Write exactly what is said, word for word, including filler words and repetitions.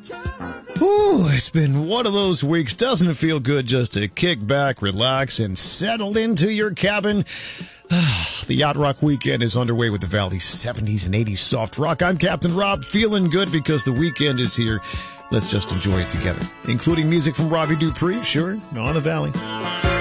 Whew, it's been one of those weeks. Doesn't it feel good just to kick back, relax, and settle into your cabin? The Yacht Rock weekend is underway with the Valley's seventies and eighties soft rock. I'm Captain Rob, feeling good because the weekend is here. Let's just enjoy it together, including music from Robbie Dupree, sure, on the Valley.